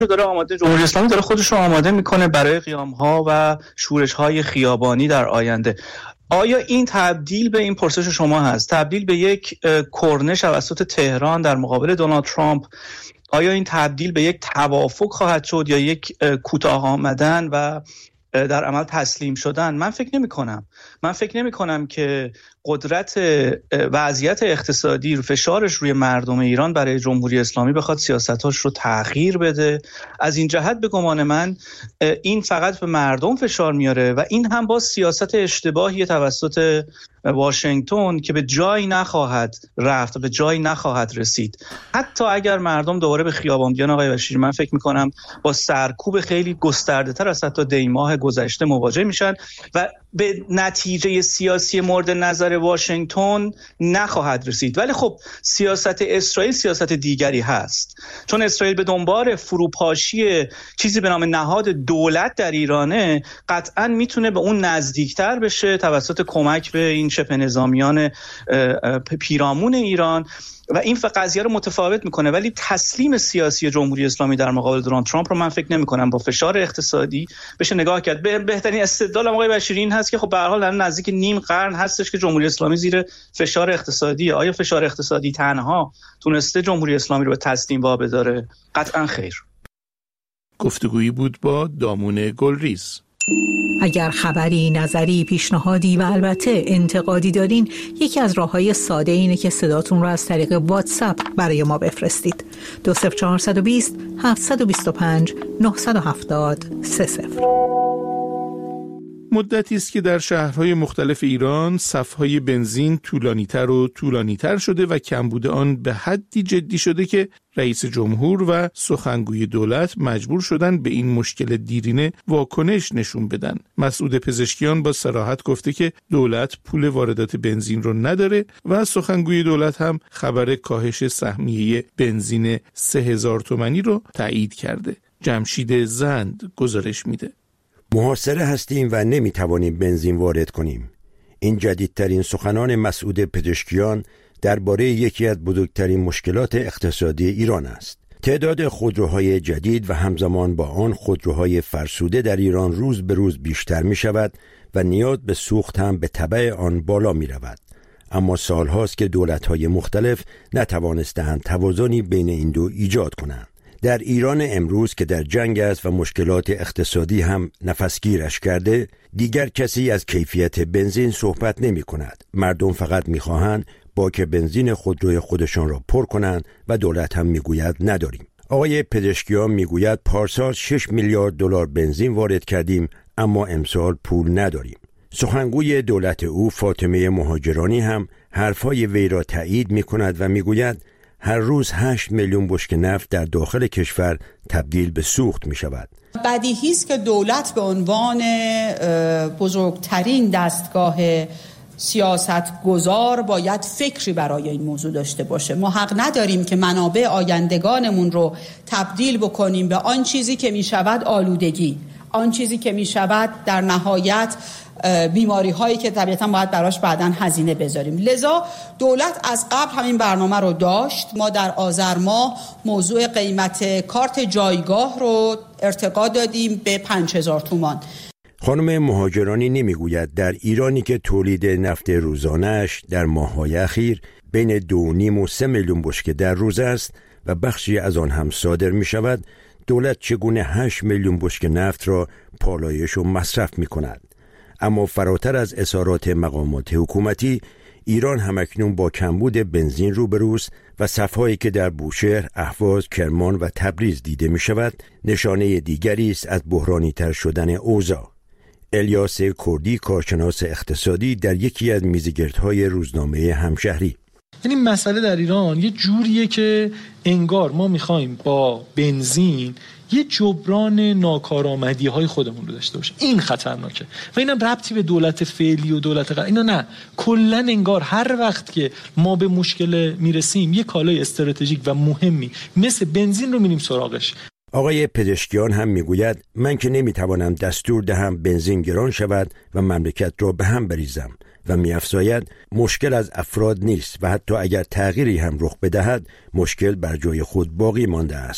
داره آماده، جمهوری اسلامی داره خودش رو آماده میکنه برای قیام‌ها و شورش‌های خیابانی در آینده. آیا این تبدیل به این پرسش شما هست، تبدیل به یک کرنش توسط تهران در مقابل دونالد ترامپ، آیا این تبدیل به یک توافق خواهد شد یا یک کوتاه آمدن و در عمل تسلیم شدن؟ من فکر نمی کنم که قدرت وضعیت اقتصادی رو فشارش روی مردم ایران برای جمهوری اسلامی بخواد سیاستاش رو تغییر بده. از این جهت به گمان من این فقط به مردم فشار میاره و این هم با سیاست اشتباهی توسط واشنگتن که به جایی نخواهد رفت، به جایی نخواهد رسید. حتی اگر مردم دوباره به خیابان بیان آقای بشیر، من فکر میکنم با سرکوب خیلی گسترده تر از حتی دیماه گذشته مواجه میشن و به نتیجه سیاسی مورد نظر واشنگتن نخواهد رسید. ولی خب سیاست اسرائیل سیاست دیگری هست، چون اسرائیل به دنبال فروپاشی چیزی به نام نهاد دولت در ایرانه، قطعا میتونه به اون نزدیکتر بشه توسط کمک به این شبه نظامیان پیرامون ایران و این قضیه رو متفاوت میکنه. ولی تسلیم سیاسی جمهوری اسلامی در مقابل دونالد ترامپ رو من فکر نمیکنم با فشار اقتصادی بشه نگاه کرد. بهترین استدلال آقای بشیری این هست که خب به هر حال نزدیک نیم قرن هستش که جمهوری اسلامی زیر فشار اقتصادی. آیا فشار اقتصادی تنها تونسته جمهوری اسلامی رو به تسلیم وابداره؟ قطعا خیر. گفتگویی بود با دامون گلریز. اگر خبری، نظری، پیشنهادی و البته انتقادی دارین، یکی از راه‌های ساده اینه که صداتون رو از طریق واتساپ برای ما بفرستید. 20420 725 970 30. مدتی است که در شهرهای مختلف ایران صف‌های بنزین طولانی‌تر و طولانی‌تر شده و کمبود آن به حدی جدی شده که رئیس جمهور و سخنگوی دولت مجبور شدن به این مشکل دیرینه واکنش نشون بدن. مسعود پزشکیان با صراحت گفته که دولت پول واردات بنزین رو نداره و سخنگوی دولت هم خبر کاهش سهمیه بنزین 3000 تومانی رو تایید کرده. جمشید زند گزارش میده. محاصره هستیم و نمیتوانیم بنزین وارد کنیم. این جدیدترین سخنان مسعود پزشکیان درباره یکی از بزرگترین مشکلات اقتصادی ایران است. تعداد خودروهای جدید و همزمان با آن خودروهای فرسوده در ایران روز به روز بیشتر می شود و نیاز به سوخت هم به تبع آن بالا می رود. اما سالهاست که دولت‌های مختلف نتوانستند توازنی بین این دو ایجاد کنند. در ایران امروز که در جنگ است و مشکلات اقتصادی هم نفسگیرش کرده، دیگر کسی از کیفیت بنزین صحبت نمی کند. مردم فقط می خواهند باک بنزین خودروی خودشان را پر کنند و دولت هم می گوید نداریم. آقای پزشکیان می گوید پارسال 6 میلیارد دلار بنزین وارد کردیم اما امسال پول نداریم. سخنگوی دولت او فاطمه مهاجرانی هم حرفای وی را تایید می کند و می گوید هر روز 8 میلیون بشکه نفت در داخل کشور تبدیل به سوخت می شود. بدیهی است که دولت به عنوان بزرگترین دستگاه سیاست گذار باید فکری برای این موضوع داشته باشه. ما حق نداریم که منابع آیندگانمون رو تبدیل بکنیم به آن چیزی که می شود آلودگی، آن چیزی که می شود در نهایت بیماری هایی که طبیعتاً باید براش بعداً هزینه بذاریم. لذا دولت از قبل همین برنامه رو داشت. ما در آذر ماه موضوع قیمت کارت جایگاه رو ارتقا دادیم به 5000 تومان. خانم مهاجرانی نمیگوید در ایرانی که تولید نفت روزانه‌اش در ماه‌های اخیر بین 2.5 و 3 میلیون بشکه در روز است و بخشی از آن هم صادر می شود، دولت چگونه 8 میلیون بشکه نفت را پالایش و مصرف می کند. اما فراتر از اظهارات مقامات حکومتی، ایران همکنون با کمبود بنزین روبروست و صف‌هایی که در بوشهر، اهواز، کرمان و تبریز دیده می شود نشانه دیگری است از بحرانی تر شدن اوضاع. الیاس کردی، کارشناس اقتصادی، در یکی از میزگردهای روزنامه همشهری: یعنی مسئله در ایران یه جوریه که انگار ما میخوایم با بنزین یه جبران ناکارآمدی‌های خودمون رو داشته باشیم. این خطرناکه و اینم ربطی به دولت فعلی و دولت اینا نه. کلا انگار هر وقت که ما به مشکل میرسیم یه کالای استراتژیک و مهمی مثل بنزین رو میریم سراغش. آقای پزشکیان هم میگوید من که نمیتوانم دستور دهم بنزین گران شود و مملکت را به هم بریزم و می‌افزاید مشکل از افراد نیست و حتی اگر تغییری هم رخ بدهد مشکل بر جای خود باقی مانده است.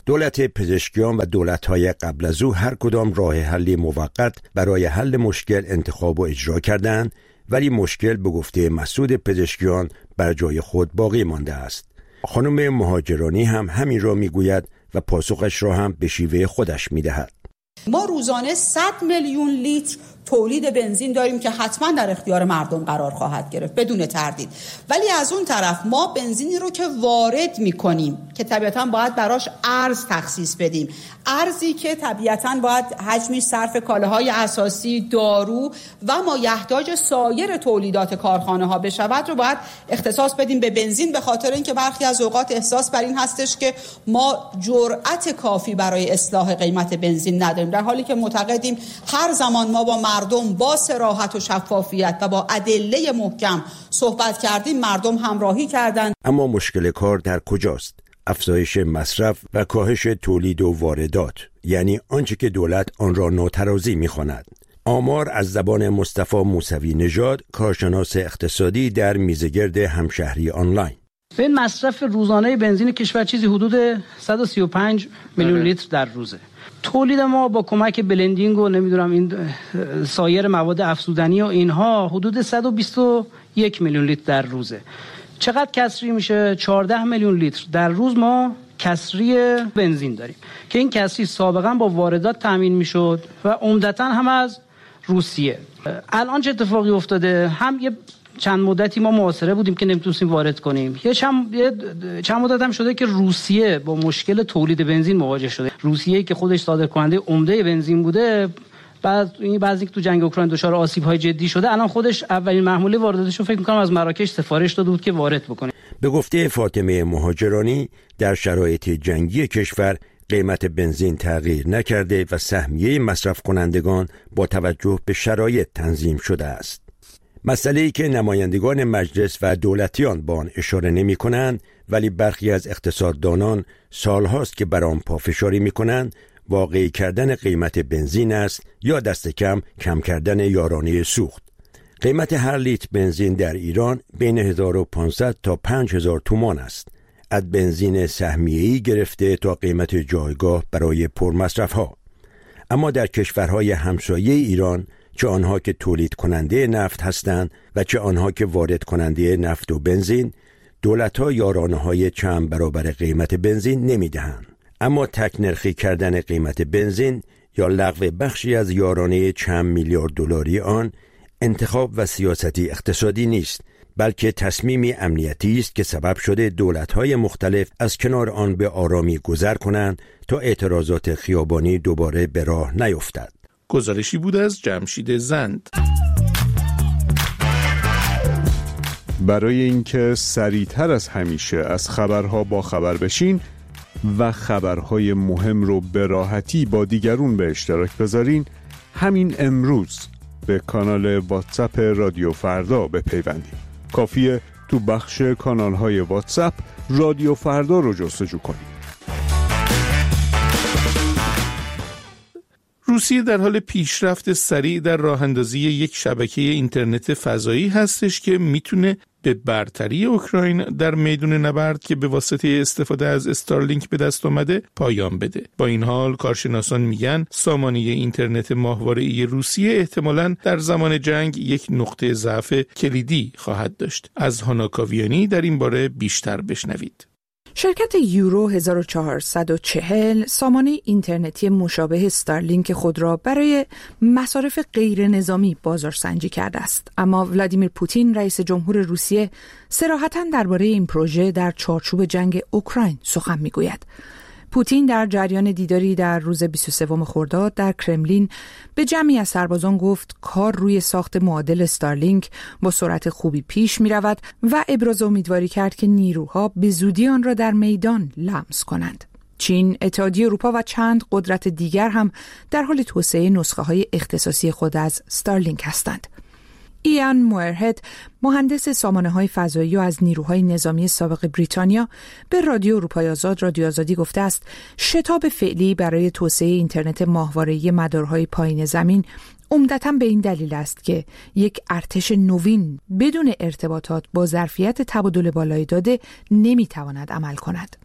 دولت پزشکیان و دولت‌های قبل از او هر کدام راه حل موقت برای حل مشکل انتخاب و اجرا کردند، ولی مشکل به گفته مسعود پزشکیان بر جای خود باقی مانده است. خانم مهاجرانی هم همین را میگوید و پاسخش را هم به شیوه خودش میدهد. ما روزانه 100 میلیون لیتر تولید بنزین داریم که حتما در اختیار مردم قرار خواهد گرفت بدون تردید، ولی از اون طرف ما بنزینی رو که وارد میکنیم که طبیعتاً باید براش ارز تخصیص بدیم، ارزی که طبیعتاً باید حجمی صرف کالاهای اساسی، دارو و مایحتاج سایر تولیدات کارخانه ها بشود رو باید اختصاص بدیم به بنزین، به خاطر اینکه برخی از اوقات احساس بر این هستش که ما جرأت کافی برای اصلاح قیمت بنزین نداریم، در حالی که معتقدیم هر زمان ما با مردم با صراحت و شفافیت و با ادله محکم صحبت کردیم، مردم همراهی کردند. اما مشکل کار در کجاست؟ افزایش مصرف و کاهش تولید و واردات، یعنی آنچه که دولت آن را ناترازی می‌خواند. آمار از زبان مصطفی موسوی نژاد، کارشناس اقتصادی در میزگرد همشهری آنلاین. به مصرف روزانه بنزین کشور چیزی حدود 135 میلیون لیتر در روزه. تولید ما با کمک بلندینگ و نمیدونم این سایر مواد افزودنی و اینها حدود 121 میلیون لیتر در روزه. چقدر کسری میشه؟ 14 میلیون لیتر در روز ما کسری بنزین داریم که این کسری سابقا با واردات تامین میشد و عمدتاً هم از روسیه. الان چه اتفاقی افتاده؟ هم یه چند مدتی ما محاصره بودیم که نمیتونستیم وارد کنیم. چند مدت هم شده که روسیه با مشکل تولید بنزین مواجه شده. روسیه که خودش صادرکننده عمده بنزین بوده، بعضی که تو جنگ اوکراین دچار آسیب‌های جدی شده، الان خودش اولین محموله وارداتش رو فکر می‌کنم از مراکش سفارش داده بود که وارد بکنه. به گفته فاطمه مهاجرانی، در شرایط جنگی کشور قیمت بنزین تغییر نکرده و سهمیه مصرف کنندگان با توجه به شرایط تنظیم شده است. مسئله‌ای که نمایندگان مجلس و دولتیان با آن اشاره نمی‌کنند، ولی برخی از اقتصاددانان سالهاست که بر آن پافشاری می‌کنند، واقعی کردن قیمت بنزین است یا دست کم کم کردن یارانه سوخت. قیمت هر لیتر بنزین در ایران بین 1500 تا 5000 تومان است، از بنزین سهمیه‌ای گرفته تا قیمت جایگاه برای پرمصرف‌ها. اما در کشورهای همسایه ایران، چه آنها که تولید کننده نفت هستند و چه آنها که وارد کننده نفت و بنزین، دولت‌ها یارانه‌های چند برابر قیمت بنزین نمی‌دهند. اما تکنرخی کردن قیمت بنزین یا لغو بخشی از یارانه چند میلیارد دلاری آن انتخاب و سیاستی اقتصادی نیست، بلکه تصمیمی امنیتی است که سبب شده دولت‌های مختلف از کنار آن به آرامی گذر کنند تا اعتراضات خیابانی دوباره به راه نیفتد. گزارشی بود از جمشید زند. برای اینکه سریعتر از همیشه از خبرها با خبر بشین و خبرهای مهم رو به راحتی با دیگرون به اشتراک بذارین، همین امروز به کانال واتساپ رادیو فردا بپیوندید. کافیه تو بخش کانالهای واتساپ رادیو فردا رو جستجو کنید. روسیه در حال پیشرفت سریع در راه اندازی یک شبکه اینترنت فضایی هستش که میتونه به برتری اوکراین در میدون نبرد که به واسطه استفاده از استارلینک به دست آمده پایان بده. با این حال کارشناسان میگن سامانه اینترنت ماهواره‌ای روسیه احتمالاً در زمان جنگ یک نقطه ضعف کلیدی خواهد داشت. از هانا کاویانی در این باره بیشتر بشنوید. شرکت یورو 1440 سامانه اینترنتی مشابه استارلینک خود را برای مصارف غیر نظامی بازارسنجی کرده است. اما ولادیمیر پوتین رئیس جمهور روسیه صراحتاً درباره این پروژه در چارچوب جنگ اوکراین سخن میگوید. پوتین در جریان دیداری در روز 23 خرداد در کرملین به جمعی از سربازان گفت کار روی ساخت معادل استارلینک با سرعت خوبی پیش می رود و ابراز امیدواری کرد که نیروها به زودی آن را در میدان لمس کنند. چین، اتحادیه اروپا و چند قدرت دیگر هم در حال توسعه نسخه‌های اختصاصی خود از استارلینک هستند. ایان موئرهد، مهندس سامانه‌های فضایی و از نیروهای نظامی سابق بریتانیا، به رادیو اروپای آزاد رادیو آزادی گفته است شتاب فعلی برای توسعه اینترنت ماهواره‌ای مدارهای پایین زمین عمدتاً به این دلیل است که یک ارتش نوین بدون ارتباطات با ظرفیت تبادل بالای داده نمی‌تواند عمل کند.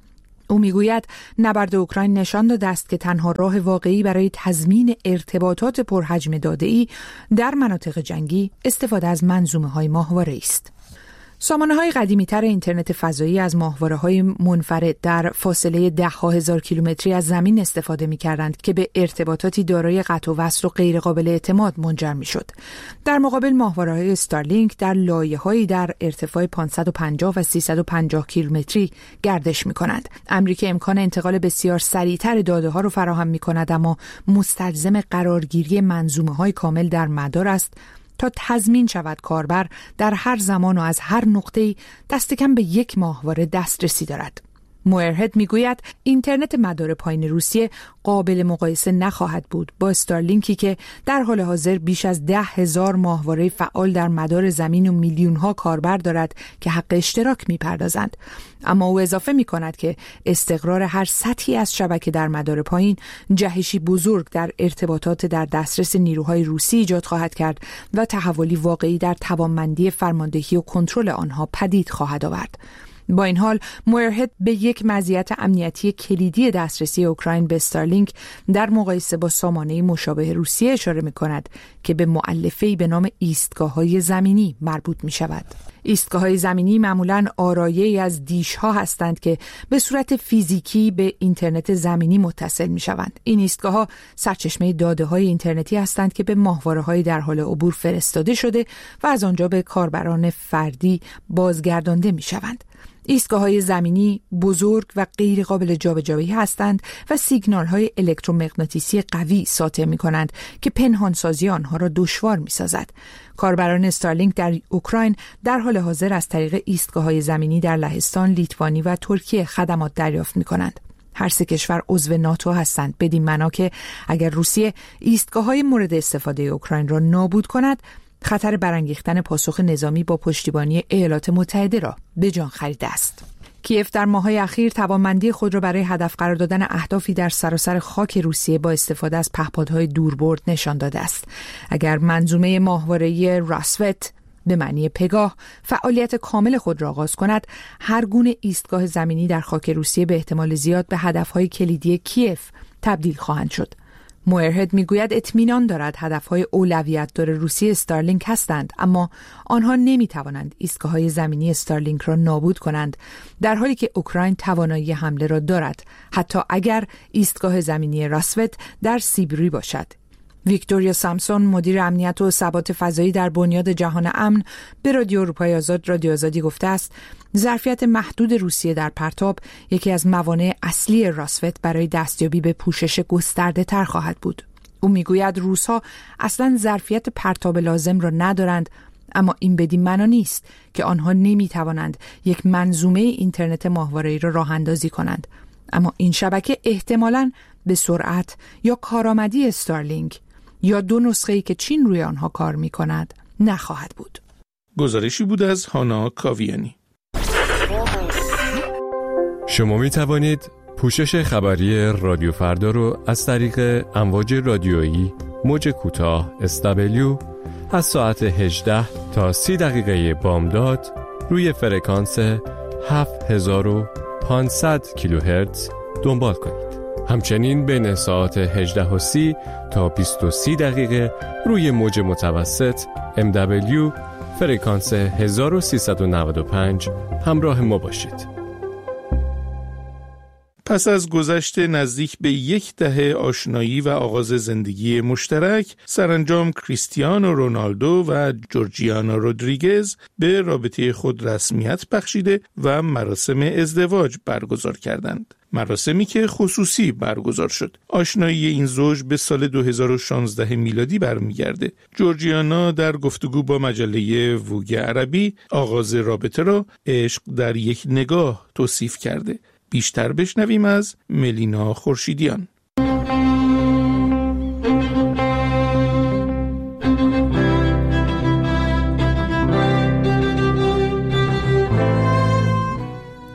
او میگوید نبرد اوکراین نشان داده است که تنها راه واقعی برای تضمین ارتباطات پرحجم داده‌ای در مناطق جنگی استفاده از منظومه‌های ماهواره‌ای است. سامانه‌های قدیمی‌تر اینترنت فضایی از ماهواره‌های منفرد در فاصله ده‌ها هزار کیلومتری از زمین استفاده می‌کردند که به ارتباطاتی دارای قطع و وصل و غیرقابل اعتماد منجر می‌شد. در مقابل ماهواره‌های استارلینک در لایه‌هایی در ارتفاع 550 و 350 کیلومتری گردش می‌کنند. امری که امکان انتقال بسیار سریع‌تر داده‌ها را فراهم می‌کند، اما مستلزم قرارگیری منظومه‌های کامل در مدار است تا تضمین شود کاربر در هر زمان و از هر نقطه‌ای دست کم به یک ماهواره دسترسی دارد. موئرهد میگوید اینترنت مدار پایین روسیه قابل مقایسه نخواهد بود با استارلینکی که در حال حاضر بیش از 10,000 ماهواره فعال در مدار زمین و میلیون‌ها کاربر دارد که حق اشتراک می‌پردازند. اما او اضافه می‌کند که استقرار هر سطحی از شبکه در مدار پایین جهشی بزرگ در ارتباطات در دسترس نیروهای روسی ایجاد خواهد کرد و تحولی واقعی در توانمندی فرماندهی و کنترل آنها پدید خواهد آورد. با این حال موئرهد به یک مزیت امنیتی کلیدی دسترسی اوکراین به استارلینک در مقایسه با سامانه مشابه روسیه اشاره می‌کند که به مؤلفه‌ای به نام ایستگاه‌های زمینی مربوط می‌شود. ایستگاه‌های زمینی معمولاً آرایه‌ای از دیش‌ها هستند که به صورت فیزیکی به اینترنت زمینی متصل می‌شوند. این ایستگاه‌ها سرچشمه داده‌های اینترنتی هستند که به ماهواره‌های در حال عبور فرستاده شده و از آنجا به کاربران فردی بازگردانده می‌شوند. ایستگاه‌های زمینی بزرگ و غیر قابل جابجایی هستند و سیگنال‌های الکترومغناطیسی قوی ساطع می‌کنند که پنهانسازی آنها را دشوار می‌سازد. کاربران استارلینک در اوکراین در حال حاضر از طریق ایستگاه‌های زمینی در لهستان، لیتوانی و ترکیه خدمات دریافت می‌کنند. هر سه کشور عضو ناتو هستند، بدین معنا که اگر روسیه ایستگاه‌های مورد استفاده اوکراین را نابود کند، خطر برانگیختن پاسخ نظامی با پشتیبانی ایالات متحده را به جان خریده است. کیف در ماه‌های اخیر توانمندی خود را برای هدف قرار دادن اهدافی در سراسر خاک روسیه با استفاده از پهپادهای دوربرد نشان داده است. اگر منظومه ماهواره‌ای راسوت به معنی پگاه فعالیت کامل خود را آغاز کند، هر گونه ایستگاه زمینی در خاک روسیه به احتمال زیاد به هدف‌های کلیدی کیف تبدیل خواهند شد. موئرهد میگوید اطمینان دارد هدفهای اولویت دار روسیه استارلینک هستند، اما آنها نمیتوانند ایستگاه‌های زمینی استارلینک را نابود کنند، در حالی که اوکراین توانایی حمله را دارد، حتی اگر ایستگاه زمینی راسوت در سیبری باشد. ویکتوریا سامسون، مدیر امنیت و ثبات فضایی در بنیاد جهان امن، به رادیو اروپای آزاد رادیو آزادی گفته است ظرفیت محدود روسیه در پرتاب یکی از موانع اصلی راسوت برای دستیابی به پوشش گسترده تر خواهد بود. او میگوید روس‌ها اصلاً ظرفیت پرتاب لازم را ندارند، اما این بدین معنا نیست که آنها نمیتوانند یک منظومه اینترنت ماهواره‌ای را راه اندازی کنند، اما این شبکه احتمالاً به سرعت یا کارآمدی استارلینک یا دو نسخه‌ای که چین روی آنها کار می‌کند نخواهد بود. گزارشی بود از هانا کاویانی. شما می توانید پوشش خبری رادیو فردا رو از طریق امواج رادیویی موج کوتاه SW از ساعت 18 تا 30 دقیقه بامداد روی فرکانس 7500 کیلوهرتز دنبال کنید. همچنین بین ساعت 18:30 تا 20:30 دقیقه روی موج متوسط MW فرکانس 1395 همراه ما باشید. پس از گذشت نزدیک به 10 دهه آشنایی و آغاز زندگی مشترک، سرانجام کریستیانو رونالدو و جورجیانا رودریگز به رابطه خود رسمیت بخشیده و مراسم ازدواج برگزار کردند. مراسمی که خصوصی برگزار شد. آشنایی این زوج به سال 2016 میلادی برمیگرده. جورجیانا در گفتگو با مجله ووگ عربی آغاز رابطه را عشق در یک نگاه توصیف کرده. بیشتر بشنویم از ملینا خورشیدیان.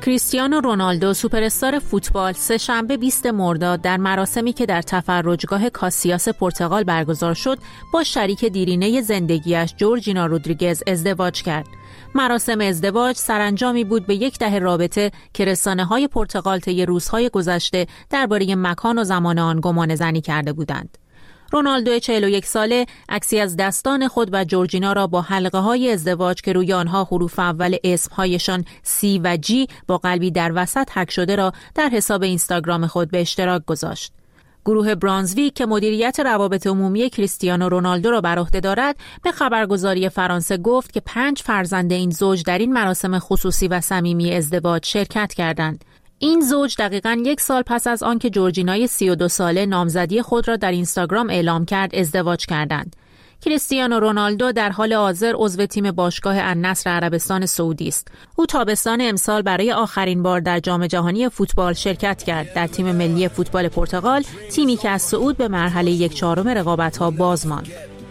کریستیانو رونالدو سوپراستار فوتبال سه‌شنبه 20 مرداد در مراسمی که در تفرجگاه کاسیاس پرتغال برگزار شد با شریک دیرینه زندگیش جورجینا رودریگز ازدواج کرد. مراسم ازدواج سرانجامی بود به 10 دهه رابطه که رسانه‌های پرتغال طی روزهای گذشته درباره مکان و زمان آن گمانه‌زنی کرده بودند. رونالدو 41 ساله عکسی از دستان خود و جورجینا را با حلقه‌های ازدواج که روی آنها حروف اول اسم‌هایشان C و G با قلبی در وسط حک شده را در حساب اینستاگرام خود به اشتراک گذاشت. گروه برانزویک که مدیریت روابط عمومی کریستیانو رونالدو را بر عهده دارد به خبرگزاری فرانسه گفت که 5 فرزند این زوج در این مراسم خصوصی و صمیمی ازدواج شرکت کردند. این زوج دقیقاً 1 سال پس از آن که جورجینای 32 ساله نامزدی خود را در اینستاگرام اعلام کرد ازدواج کردند. کریستیانو رونالدو در حال حاضر عضو تیم باشگاه النصر عربستان سعودی است. او تابستان امسال برای آخرین بار در جام جهانی فوتبال شرکت کرد در تیم ملی فوتبال پرتغال، تیمی که از صعود به مرحله 1/4 رقابت‌ها باز ماند.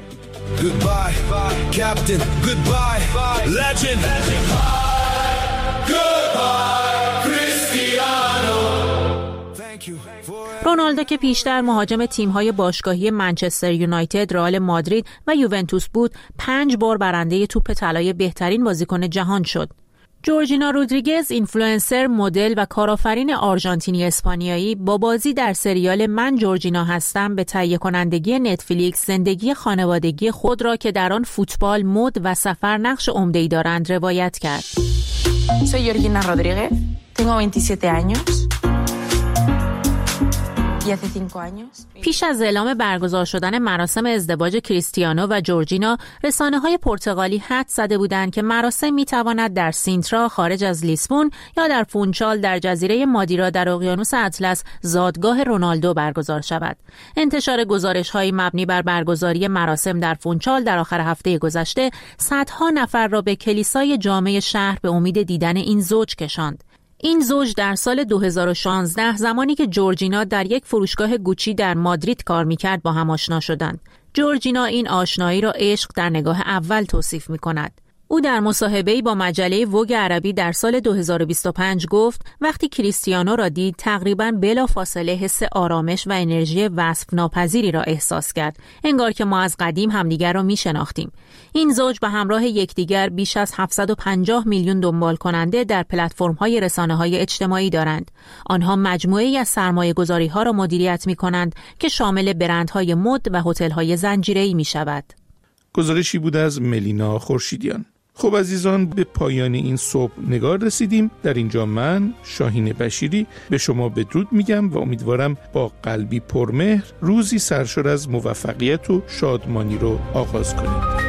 رونالدو که پیشتر مهاجم تیم‌های باشگاهی منچستر یونایتد، رئال مادرید و یوونتوس بود، 5 بار برنده توپ طلای بهترین بازیکن جهان شد. جورجینا رودریگز، اینفلوئنسر، مدل و کارآفرین آرژانتینی اسپانیایی، با بازی در سریال من جورجینا هستم به تهیه کنندگی نتفلیکس زندگی خانوادگی خود را که در آن فوتبال، مد و سفر نقش عمده‌ای دارند روایت کرد. Soy Georgina Rodríguez, tengo 27 años. پیش از اعلام برگزار شدن مراسم ازدواج کریستیانو و جورجینا، رسانه‌های پرتغالی حدس زده بودند که مراسم می‌تواند در سینترا خارج از لیسبون یا در فونچال در جزیره مادیرا در اقیانوس اطلس زادگاه رونالدو برگزار شود. انتشار گزارش‌های مبنی بر برگزاری مراسم در فونچال در آخر هفته گذشته صدها نفر را به کلیسای جامع شهر به امید دیدن این زوج کشاند. این زوج در سال 2016 زمانی که جورجینا در یک فروشگاه گوچی در مادرید کار می‌کرد با هم آشنا شدند. جورجینا این آشنایی را عشق در نگاه اول توصیف می‌کند. او در مصاحبه‌ای با مجله ووگ عربی در سال 2025 گفت وقتی کریستیانو را دید تقریباً بلافاصله حس آرامش و انرژی وصف ناپذیری را احساس کرد، انگار که ما از قدیم همدیگر را می‌شناختیم. این زوج به همراه یکدیگر بیش از 750 میلیون دنبال کننده در پلتفرم‌های رسانه‌های اجتماعی دارند. آنها مجموعه‌ای از سرمایه‌گذاری‌ها را مدیریت می‌کنند که شامل برندهای مد و هتل‌های زنجیره‌ای می‌شود. گزارشی بود از ملینا خورشیدیان. خب عزیزان، به پایان این صبح نگار رسیدیم. در اینجا من شاهین بشیری به شما بدرود میگم و امیدوارم با قلبی پرمهر روزی سرشار از موفقیت و شادمانی رو آغاز کنید.